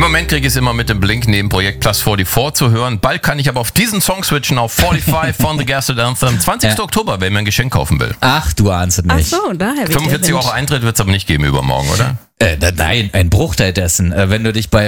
Moment kriege ich es immer mit dem Blink neben Projekt Plus 44 zu hören. Bald kann ich aber auf diesen Song switchen, auf 45 von The Gaslit Anthem. 20. Oktober, wenn man ein Geschenk kaufen will. Ach, du ahnst es nicht. Ach so, daher 45 Euro Eintritt wird es aber nicht geben übermorgen, oder? Nein, ein Bruchteil dessen. Wenn du dich bei